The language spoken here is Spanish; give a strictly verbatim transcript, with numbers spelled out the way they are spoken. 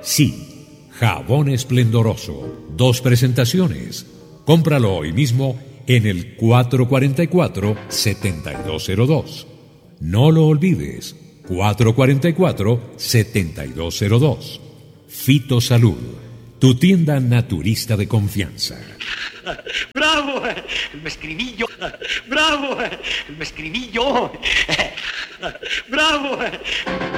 Sí, jabón esplendoroso. Dos presentaciones. Cómpralo hoy mismo en el cuatro cuatro cuatro, siete dos cero dos. No lo olvides, cuatro cuatro cuatro, siete dos cero dos. Fitosalud, tu tienda naturista de confianza. ¡Bravo! Me escribí yo. ¡Bravo! Me escribí yo. ¡Bravo!